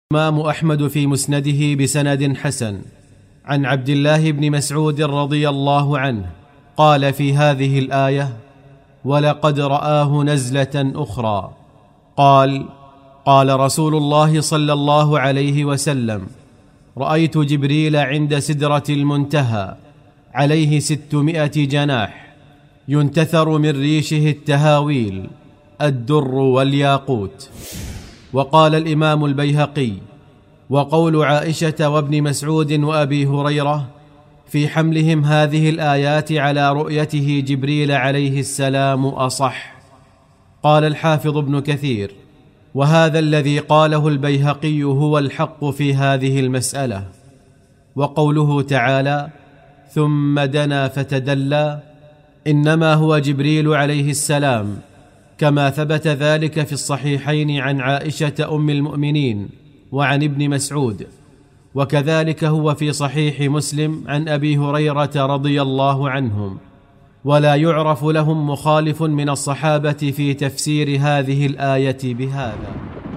الإمام أحمد في مسنده بسند حسن عن عبد الله بن مسعود رضي الله عنه قال في هذه الآية: ولقد رآه نزلة أخرى. قال رسول الله صلى الله عليه وسلم: رأيت جبريل عند سدرة المنتهى عليه 600 جناح ينتثر من ريشه التهاويل الدر والياقوت. وقال الإمام البيهقي: وقول عائشة وابن مسعود وأبي هريرة في حملهم هذه الآيات على رؤيته جبريل عليه السلام أصح. قال الحافظ ابن كثير: وهذا الذي قاله البيهقي هو الحق في هذه المسألة. وقوله تعالى: ثم دنا فتدلى، إنما هو جبريل عليه السلام، كما ثبت ذلك في الصحيحين عن عائشة أم المؤمنين وعن ابن مسعود، وكذلك هو في صحيح مسلم عن أبي هريرة رضي الله عنهم. ولا يعرف لهم مخالف من الصحابة في تفسير هذه الآية بهذا.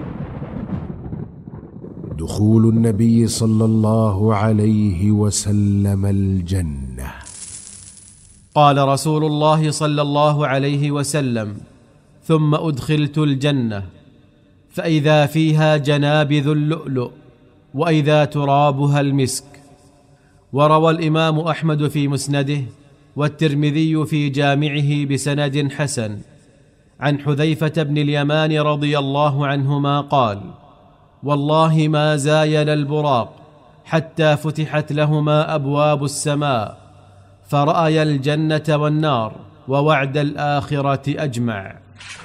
دخول النبي صلى الله عليه وسلم الجنة. قال رسول الله صلى الله عليه وسلم: ثم أدخلت الجنة فإذا فيها جنابذ اللؤلؤ وإذا ترابها المسك. وروى الإمام أحمد في مسنده والترمذي في جامعه بسند حسن عن حذيفة بن اليمان رضي الله عنهما قال: والله ما زايل البراق حتى فتحت لهما أبواب السماء فرأي الجنة والنار ووعد الآخرة أجمع.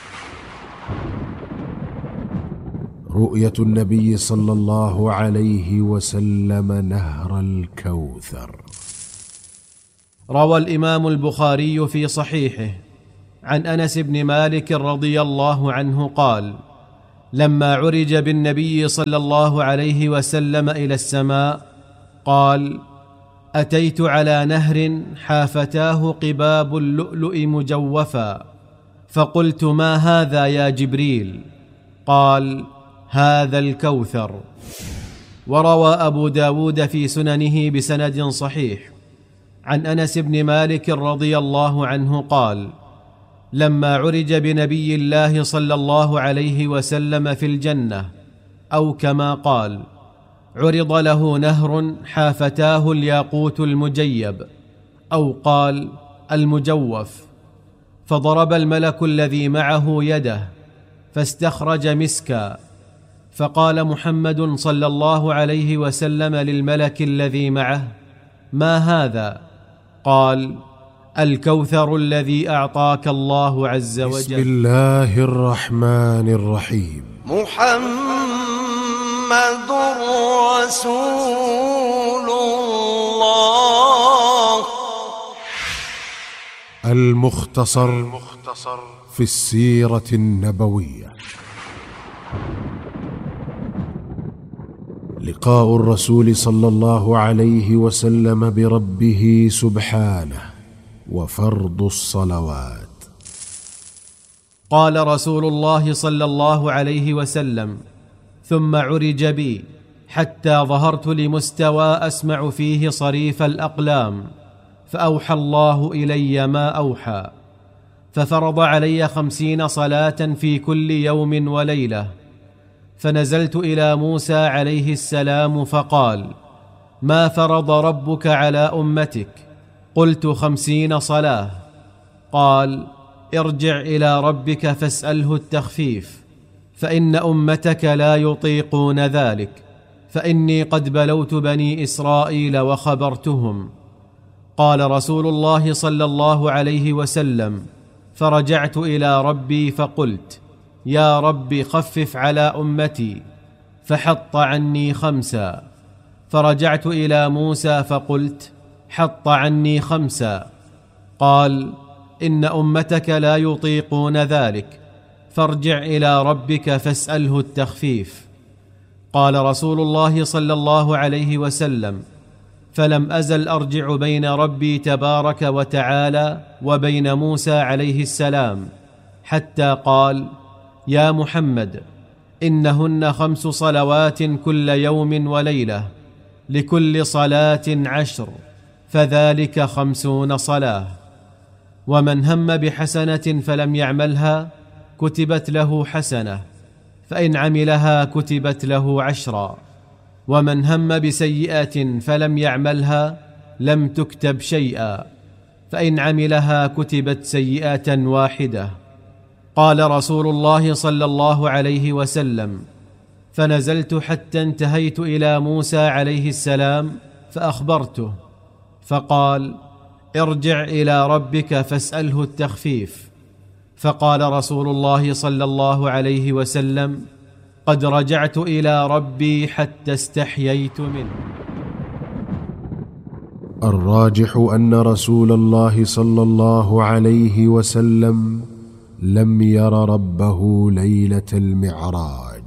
رؤية النبي صلى الله عليه وسلم نهر الكوثر. روى الإمام البخاري في صحيحه عن أنس بن مالك رضي الله عنه قال: لما عرج بالنبي صلى الله عليه وسلم إلى السماء قال: أتيت على نهر حافتاه قباب اللؤلؤ مجوفا، فقلت: ما هذا يا جبريل؟ قال: هذا الكوثر. وروى أبو داود في سننه بسند صحيح عن أنس بن مالك رضي الله عنه قال: لما عرج بنبي الله صلى الله عليه وسلم في الجنة، أو كما قال، عرض له نهر حافتاه الياقوت المجيب، أو قال المجوف، فضرب الملك الذي معه يده فاستخرج مسكا، فقال محمد صلى الله عليه وسلم للملك الذي معه: ما هذا؟ قال: الكوثر الذي أعطاك الله عز وجل. بسم الله الرحمن الرحيم. محمد رسول الله. المختصر في السيرة النبوية. لقاء الرسول صلى الله عليه وسلم بربه سبحانه وفرض الصلوات. قال رسول الله صلى الله عليه وسلم: ثم عرج بي حتى ظهرت لمستوى أسمع فيه صريف الأقلام، فأوحى الله إلي ما أوحى، ففرض علي 50 صلاة في كل يوم وليلة. فنزلت إلى موسى عليه السلام فقال: ما فرض ربك على أمتك؟ قلت: 50 صلاة. قال: ارجع إلى ربك فاسأله التخفيف، فإن أمتك لا يطيقون ذلك، فإني قد بلوت بني إسرائيل وخبرتهم. قال رسول الله صلى الله عليه وسلم: فرجعت إلى ربي فقلت: يا رب خفف على أمتي، فحط عني 5. فرجعت إلى موسى فقلت: حط عني 5. قال: إن أمتك لا يطيقون ذلك، فارجع إلى ربك فاسأله التخفيف. قال رسول الله صلى الله عليه وسلم: فلم أزل أرجع بين ربي تبارك وتعالى وبين موسى عليه السلام، حتى قال: يا محمد، إنهن 5 صلوات كل يوم وليلة، لكل صلاة 10، فذلك 50 صلاة. ومن هم بحسنة فلم يعملها كتبت له حسنة، فإن عملها كتبت له 10، ومن هم بسيئة فلم يعملها لم تكتب شيئا، فإن عملها كتبت سيئة واحدة. قال رسول الله صلى الله عليه وسلم: فنزلت حتى انتهيت إلى موسى عليه السلام فأخبرته، فقال: ارجع إلى ربك فاسأله التخفيف. فقال رسول الله صلى الله عليه وسلم: قد رجعت إلى ربي حتى استحييت منه. الراجح أن رسول الله صلى الله عليه وسلم لم ير ربه ليلة المعراج.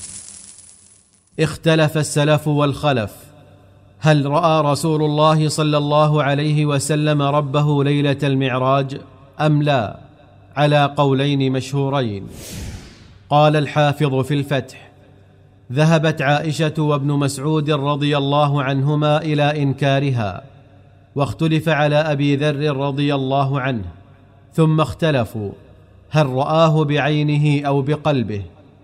اختلف السلف والخلف، هل رأى رسول الله صلى الله عليه وسلم ربه ليلة المعراج أم لا، على قولين مشهورين. قال الحافظ في الفتح: ذهبت عائشة وابن مسعود رضي الله عنهما إلى إنكارها، واختلف على أبي ذر رضي الله عنه، ثم اختلفوا هل رآه بعينه أو بقلبه،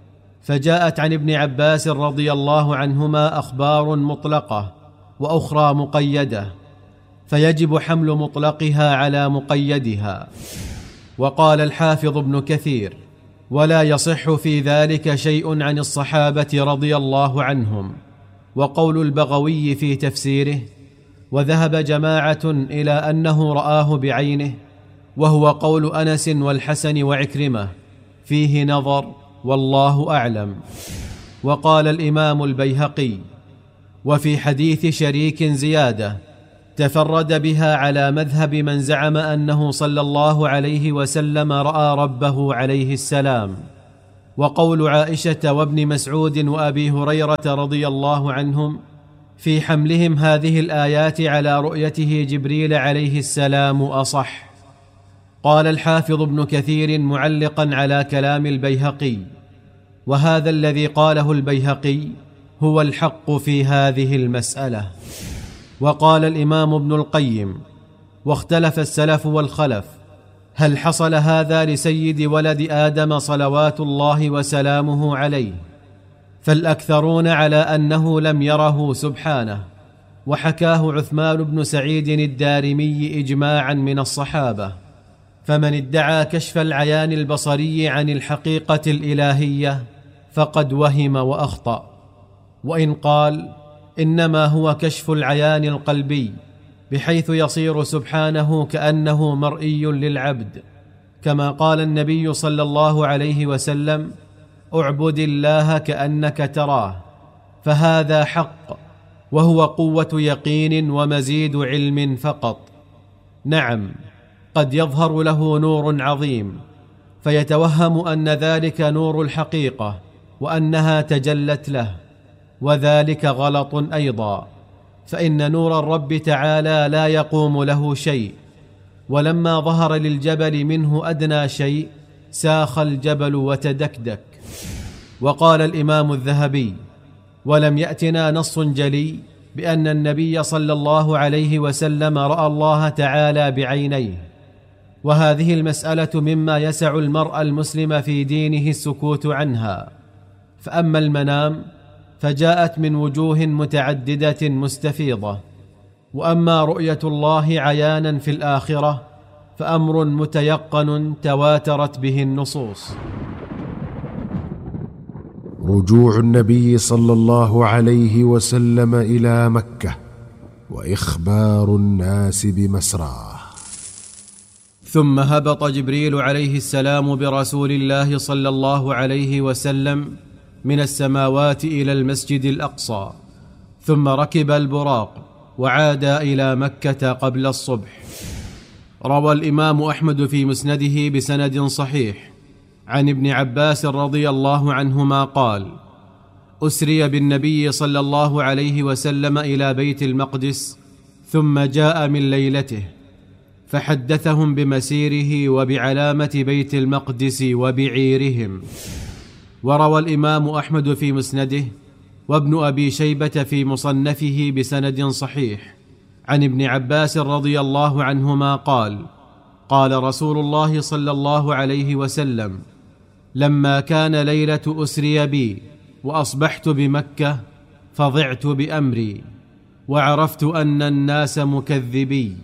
فجاءت عن ابن عباس رضي الله عنهما أخبار مطلقة وأخرى مقيدة، فيجب حمل مطلقها على مقيدها. وقال الحافظ ابن كثير: ولا يصح في ذلك شيء عن الصحابة رضي الله عنهم. وقول البغوي في تفسيره: وذهب جماعة إلى أنه رآه بعينه، وهو قول أنس والحسن وعكرمة، فيه نظر والله أعلم. وقال الإمام البيهقي: وفي حديث شريك زيادة تفرد بها على مذهب من زعم أنه صلى الله عليه وسلم رأى ربه عليه السلام. وقول عائشة وابن مسعود وأبي هريرة رضي الله عنهم في حملهم هذه الآيات على رؤيته جبريل عليه السلام أصح. قال الحافظ ابن كثير معلقا على كلام البيهقي: وهذا الذي قاله البيهقي هو الحق في هذه المسألة. وقال الإمام ابن القيم: واختلف السلف والخلف، هل حصل هذا لسيد ولد آدم صلوات الله وسلامه عليه؟ فالأكثرون على أنه لم يره سبحانه، وحكاه عثمان بن سعيد الدارمي إجماعا من الصحابة. فمن ادعى كشف العيان البصري عن الحقيقة الإلهية فقد وهم وأخطأ. وإن قال إنما هو كشف العيان القلبي، بحيث يصير سبحانه كأنه مرئي للعبد، كما قال النبي صلى الله عليه وسلم: اعبد الله كأنك تراه، فهذا حق، وهو قوة يقين ومزيد علم فقط. نعم، قد يظهر له نور عظيم فيتوهم أن ذلك نور الحقيقة وأنها تجلت له، وذلك غلط أيضا، فإن نور الرب تعالى لا يقوم له شيء. ولما ظهر للجبل منه أدنى شيء ساخ الجبل وتدكدك. وقال الإمام الذهبي: ولم يأتنا نص جلي بأن النبي صلى الله عليه وسلم رأى الله تعالى بعينيه، وهذه المسألة مما يسع المرء المسلم في دينه السكوت عنها. فأما المنام فجاءت من وجوه متعددة مستفيضة، وأما رؤية الله عيانا في الآخرة فأمر متيقن تواترت به النصوص. رجوع النبي صلى الله عليه وسلم إلى مكة وإخبار الناس بمسراه. ثم هبط جبريل عليه السلام برسول الله صلى الله عليه وسلم من السماوات إلى المسجد الأقصى، ثم ركب البراق وعاد إلى مكة قبل الصبح. روى الإمام أحمد في مسنده بسند صحيح عن ابن عباس رضي الله عنهما قال: أسري بالنبي صلى الله عليه وسلم إلى بيت المقدس، ثم جاء من ليلته فحدثهم بمسيره وبعلامة بيت المقدس وبعيرهم. وروى الإمام أحمد في مسنده وابن أبي شيبة في مصنفه بسند صحيح عن ابن عباس رضي الله عنهما قال: قال رسول الله صلى الله عليه وسلم: لما كان ليلة أسري بي وأصبحت بمكة فضعت بأمري وعرفت أن الناس مكذبي،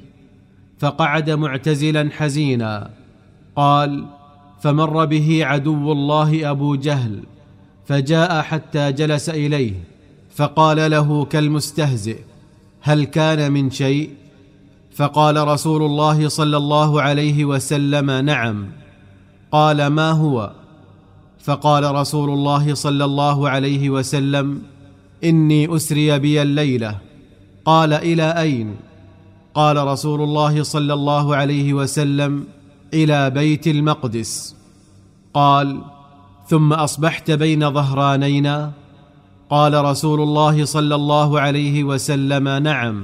فقعد معتزلا حزينا. قال: فمر به عدو الله أبو جهل فجاء حتى جلس إليه فقال له كالمستهزئ: هل كان من شيء؟ فقال رسول الله صلى الله عليه وسلم: نعم. قال: ما هو؟ فقال رسول الله صلى الله عليه وسلم: إني أسري بي الليلة. قال: إلى أين؟ قال رسول الله صلى الله عليه وسلم: إلى بيت المقدس. قال: ثم أصبحت بين ظهرانينا؟ قال رسول الله صلى الله عليه وسلم: نعم.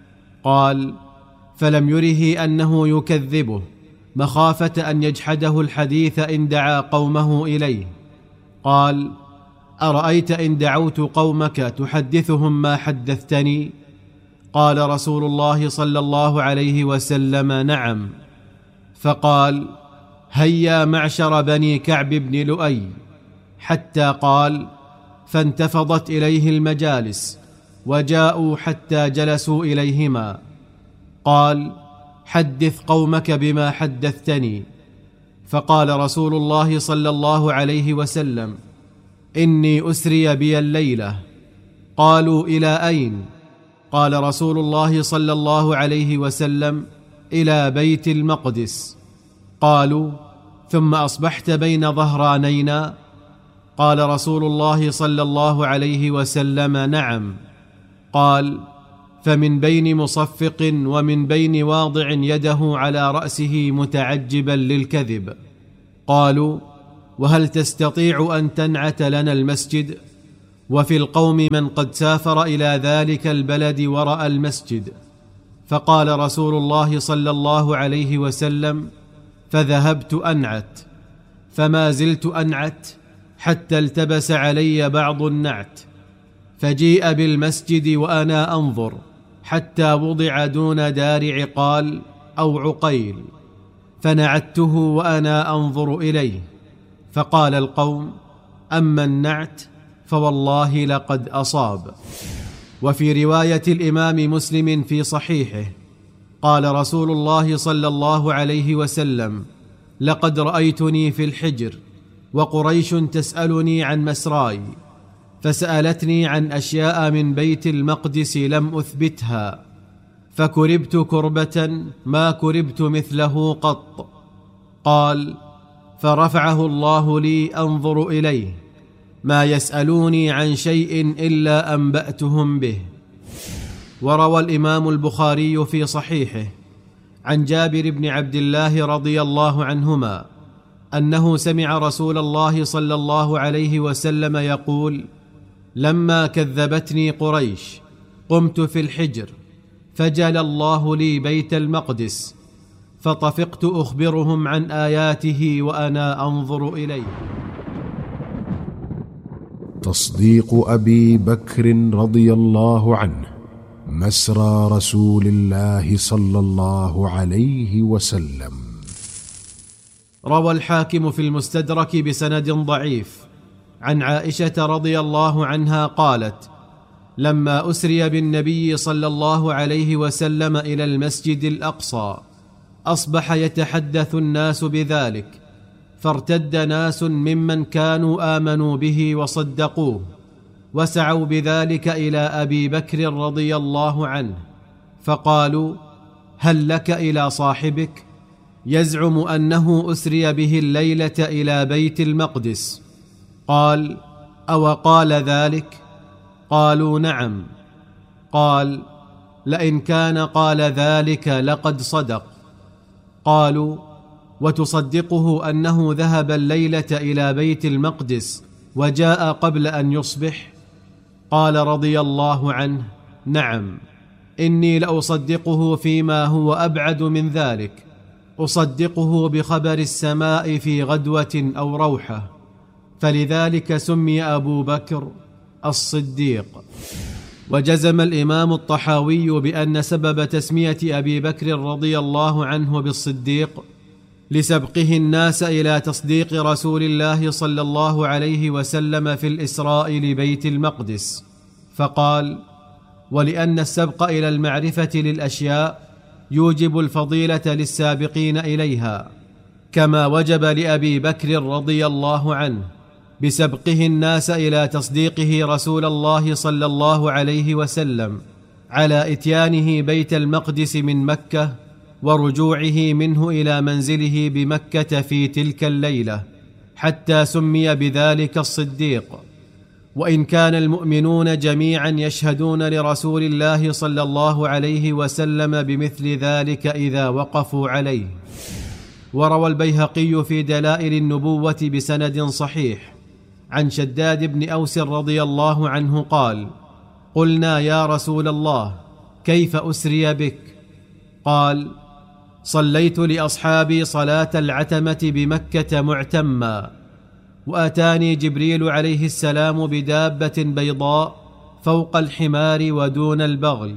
قال: فلم يره أنه يكذبه مخافة أن يجحده الحديث إن دعا قومه إليه. قال: أرأيت إن دعوت قومك تحدثهم ما حدثتني؟ قال رسول الله صلى الله عليه وسلم: نعم. فقال: هيا معشر بني كعب بن لؤي، حتى قال: فانتفضت إليه المجالس وجاءوا حتى جلسوا إليهما. قال: حدث قومك بما حدثتني. فقال رسول الله صلى الله عليه وسلم: إني أسري بي الليلة. قالوا: إلى أين؟ قال رسول الله صلى الله عليه وسلم: إلى بيت المقدس. قالوا: ثم أصبحت بين ظهرانينا؟ قال رسول الله صلى الله عليه وسلم: نعم. قال: فمن بين مصفق ومن بين واضع يده على رأسه متعجبا للكذب. قالوا: وهل تستطيع أن تنعت لنا المسجد؟ وفي القوم من قد سافر إلى ذلك البلد ورأى المسجد. فقال رسول الله صلى الله عليه وسلم: فذهبت أنعت، فما زلت أنعت حتى التبس علي بعض النعت، فجيء بالمسجد وأنا أنظر حتى وضع دون دار عقال أو عقيل، فنعته وأنا أنظر إليه. فقال القوم: أما النعت فوالله لقد أصاب. وفي رواية الإمام مسلم في صحيحه قال رسول الله صلى الله عليه وسلم: لقد رأيتني في الحجر وقريش تسألني عن مسراي، فسألتني عن أشياء من بيت المقدس لم أثبتها، فكربت كربة ما كربت مثله قط. قال: فرفعه الله لي أنظر إليه، ما يسألوني عن شيء إلا أنبأتهم به. وروى الإمام البخاري في صحيحه عن جابر بن عبد الله رضي الله عنهما أنه سمع رسول الله صلى الله عليه وسلم يقول: لما كذبتني قريش قمت في الحجر فجل الله لي بيت المقدس، فطفقت أخبرهم عن آياته وأنا أنظر إليه. تصديق أبي بكر رضي الله عنه مسرى رسول الله صلى الله عليه وسلم. روى الحاكم في المستدرك بسند ضعيف عن عائشة رضي الله عنها قالت: لما أسري بالنبي صلى الله عليه وسلم إلى المسجد الأقصى أصبح يتحدث الناس بذلك، فارتد ناس ممن كانوا آمنوا به وصدقوه وسعوا بذلك إلى أبي بكر رضي الله عنه، فقالوا: هل لك إلى صاحبك يزعم أنه أسري به الليلة إلى بيت المقدس؟ قال: أو قال ذلك؟ قالوا: نعم. قال: لئن كان قال ذلك لقد صدق. قالوا: وتصدقه أنه ذهب الليلة إلى بيت المقدس وجاء قبل أن يصبح؟ قال رضي الله عنه: نعم، إني لأصدقه فيما هو أبعد من ذلك، أصدقه بخبر السماء في غدوة أو روحة، فلذلك سمي أبو بكر الصديق. وجزم الإمام الطحاوي بأن سبب تسمية أبي بكر رضي الله عنه بالصديق لسبقه الناس إلى تصديق رسول الله صلى الله عليه وسلم في الإسراء لبيت المقدس، فقال: ولأن السبق إلى المعرفة للأشياء يوجب الفضيلة للسابقين إليها، كما وجب لأبي بكر رضي الله عنه بسبقه الناس إلى تصديقه رسول الله صلى الله عليه وسلم على إتيانه بيت المقدس من مكة ورجوعه منه إلى منزله بمكة في تلك الليلة، حتى سمي بذلك الصديق. وإن كان المؤمنون جميعا يشهدون لرسول الله صلى الله عليه وسلم بمثل ذلك إذا وقفوا عليه. وروى البيهقي في دلائل النبوة بسند صحيح عن شداد بن أوس رضي الله عنه قال: قلنا يا رسول الله كيف أسري بك؟ قال: صليت لأصحابي صلاة العتمة بمكة معتما، وأتاني جبريل عليه السلام بدابة بيضاء فوق الحمار ودون البغل،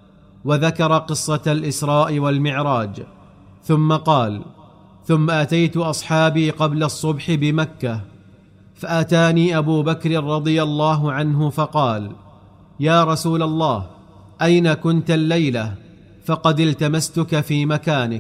وذكر قصة الإسراء والمعراج، ثم قال: ثم أتيت أصحابي قبل الصبح بمكة، فأتاني أبو بكر رضي الله عنه فقال: يا رسول الله أين كنت الليلة؟ فقد التمستك في مكانك.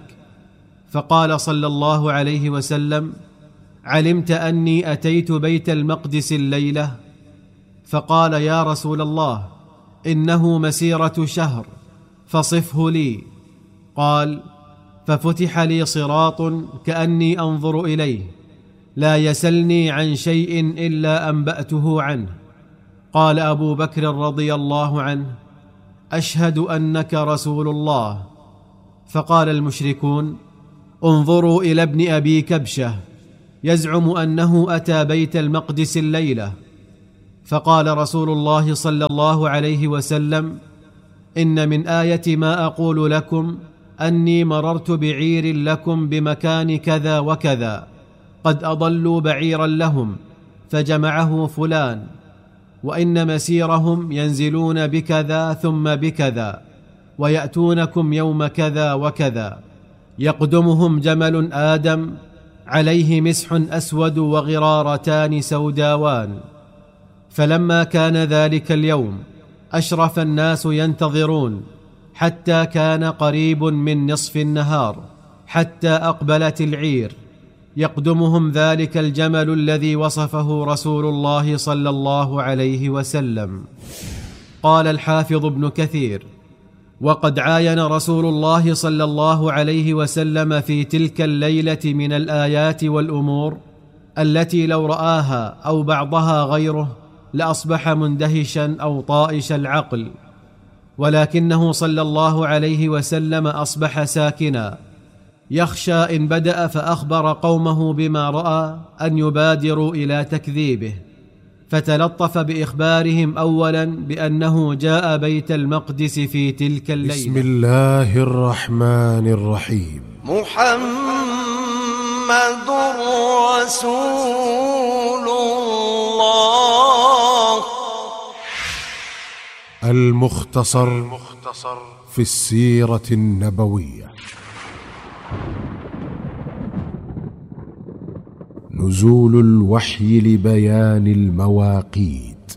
فقال صلى الله عليه وسلم: علمت أني أتيت بيت المقدس الليلة؟ فقال: يا رسول الله إنه مسيرة شهر، فصفه لي. قال: ففتح لي صراط كأني أنظر إليه، لا يسلني عن شيء إلا أنبأته عنه. قال أبو بكر رضي الله عنه: أشهد أنك رسول الله. فقال المشركون: انظروا إلى ابن أبي كبشة يزعم أنه أتى بيت المقدس الليلة. فقال رسول الله صلى الله عليه وسلم: إن من آية ما أقول لكم أني مررت بعير لكم بمكان كذا وكذا، قد أضلوا بعيرا لهم فجمعه فلان، وإن مسيرهم ينزلون بكذا ثم بكذا، ويأتونكم يوم كذا وكذا، يقدمهم جمل آدم عليه مسح أسود وغرارتان سوداوان. فلما كان ذلك اليوم أشرف الناس ينتظرون حتى كان قريب من نصف النهار، حتى أقبلت العير، يقدمهم ذلك الجمل الذي وصفه رسول الله صلى الله عليه وسلم. قال الحافظ ابن كثير: وقد عاين رسول الله صلى الله عليه وسلم في تلك الليلة من الآيات والأمور التي لو رآها أو بعضها غيره لأصبح مندهشا أو طائش العقل، ولكنه صلى الله عليه وسلم أصبح ساكنا، يخشى إن بدأ فأخبر قومه بما رأى أن يبادروا إلى تكذيبه، فتلطف بإخبارهم أولا بأنه جاء بيت المقدس في تلك الليلة. بسم الله الرحمن الرحيم. محمد رسول الله. المختصر في السيرة النبوية. نزول الوحي لبيان المواقيت.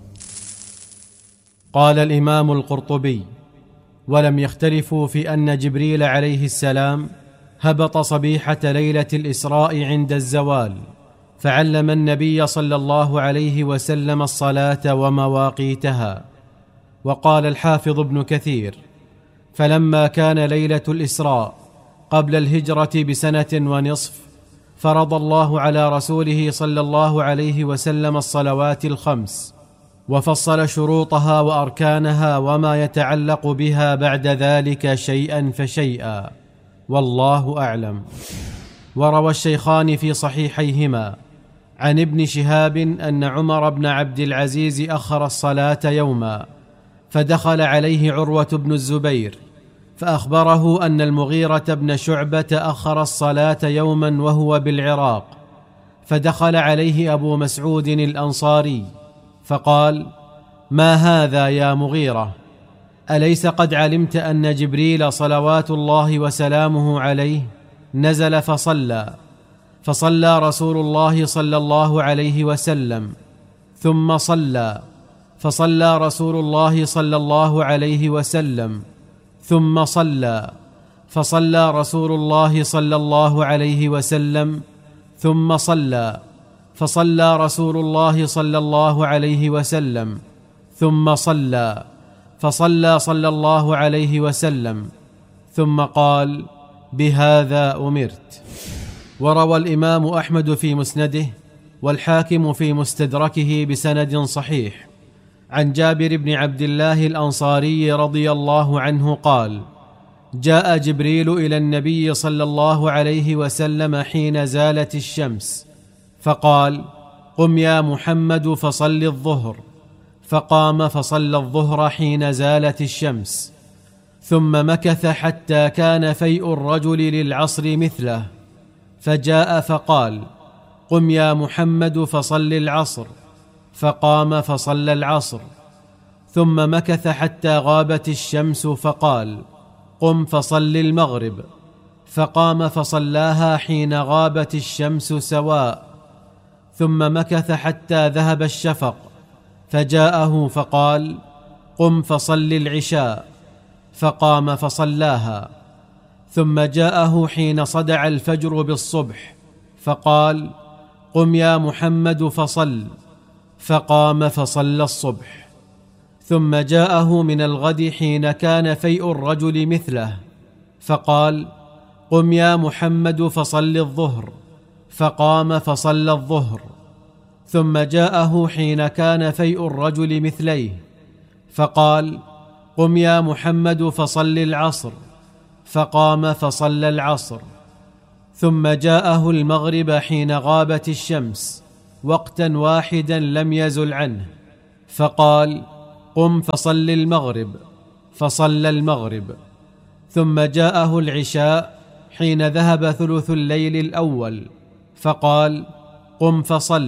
قال الإمام القرطبي: ولم يختلفوا في أن جبريل عليه السلام هبط صبيحة ليلة الإسراء عند الزوال، فعلم النبي صلى الله عليه وسلم الصلاة ومواقيتها. وقال الحافظ ابن كثير: فلما كان ليلة الإسراء قبل الهجرة بسنة ونصف، فرض الله على رسوله صلى الله عليه وسلم الصلوات الخمس، وفصل شروطها وأركانها وما يتعلق بها بعد ذلك شيئا فشيئا، والله أعلم. وروى الشيخان في صحيحيهما عن ابن شهاب أن عمر بن عبد العزيز أخر الصلاة يوما، فدخل عليه عروة بن الزبير فأخبره أن المغيرة بن شعبة أخر الصلاة يوما وهو بالعراق، فدخل عليه أبو مسعود الأنصاري فقال: ما هذا يا مغيرة؟ أليس قد علمت أن جبريل صلوات الله وسلامه عليه نزل فصلى رسول الله صلى الله عليه وسلم، ثم فصلى رسول الله صلى الله عليه وسلم، ثم فصلى رسول الله صلى الله عليه وسلم، ثم فصلى رسول الله صلى الله عليه وسلم، ثم فصلى صلى الله عليه وسلم، ثم قال: بهذا أمرت. وروى الإمام أحمد في مسنده والحاكم في مستدركه بسند صحيح عن جابر بن عبد الله الأنصاري رضي الله عنه قال: جاء جبريل إلى النبي صلى الله عليه وسلم حين زالت الشمس فقال: قم يا محمد فصل الظهر، فقام فصلى الظهر حين زالت الشمس، ثم مكث حتى كان فيء الرجل للعصر مثله، فجاء فقال: قم يا محمد فصل العصر، فقام فصلى العصر، ثم مكث حتى غابت الشمس فقال: قم فصل المغرب، فقام فصلاها حين غابت الشمس سواء، ثم مكث حتى ذهب الشفق، فجاءه فقال: قم فصل العشاء، فقام فصلاها، ثم جاءه حين صدع الفجر بالصبح فقال: قم يا محمد فصل، فقام فصلى الصبح، ثم جاءه من الغد حين كان فيء الرجل مثله فقال: قم يا محمد فصل الظهر، فقام فصلى الظهر، ثم جاءه حين كان فيء الرجل مثليه فقال: قم يا محمد فصل العصر، فقام فصلى العصر، ثم جاءه المغرب حين غابت الشمس وقتا واحدا لم يزل عنه فقال: قم فصل المغرب، فصلى المغرب، ثم جاءه العشاء حين ذهب ثلث الليل الأول فقال: قم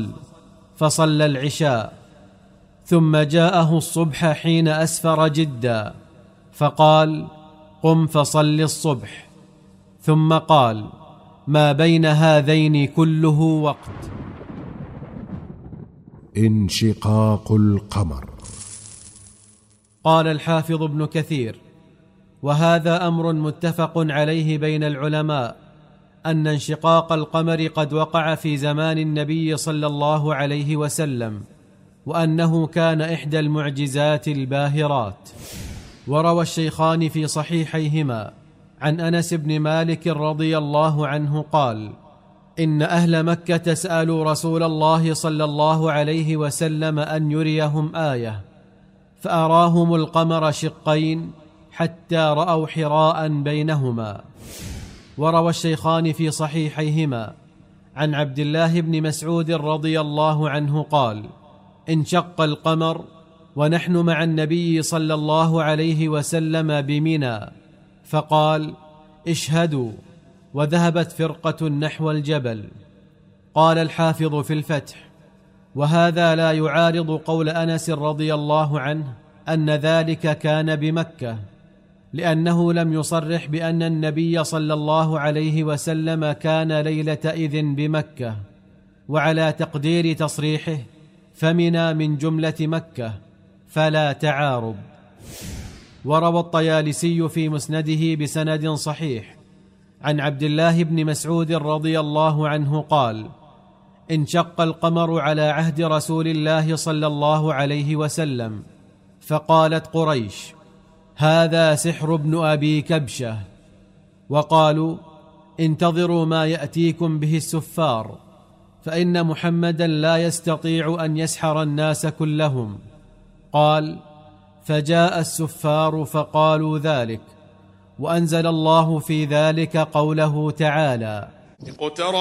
فصلى العشاء، ثم جاءه الصبح حين أسفر جدا فقال: قم فصل الصبح، ثم قال: ما بين هذين كله وقت. انشقاق القمر. قال الحافظ ابن كثير: وهذا أمر متفق عليه بين العلماء أن انشقاق القمر قد وقع في زمان النبي صلى الله عليه وسلم، وأنه كان إحدى المعجزات الباهرات. وروى الشيخان في صحيحيهما عن أنس بن مالك رضي الله عنه قال: إن أهل مكة سألوا رسول الله صلى الله عليه وسلم أن يريهم آية، فأراهم القمر شقين حتى رأوا حراء بينهما. وروى الشيخان في صحيحيهما عن عبد الله بن مسعود رضي الله عنه قال: انشق القمر ونحن مع النبي صلى الله عليه وسلم بمنى، فقال: اشهدوا، وذهبت فرقة نحو الجبل. قال الحافظ في الفتح: وهذا لا يعارض قول أنس رضي الله عنه أن ذلك كان بمكة، لأنه لم يصرح بأن النبي صلى الله عليه وسلم كان ليلة إذن بمكة، وعلى تقدير تصريحه فمنى من جملة مكة، فلا تعارض. وروى الطيالسي في مسنده بسند صحيح عن عبد الله بن مسعود رضي الله عنه قال: انشق القمر على عهد رسول الله صلى الله عليه وسلم، فقالت قريش: هذا سحر ابن أبي كبشة، وقالوا: انتظروا ما يأتيكم به السفار، فإن محمدا لا يستطيع أن يسحر الناس كلهم. قال: فجاء السفار فقالوا ذلك، وأنزل الله في ذلك قوله تعالى: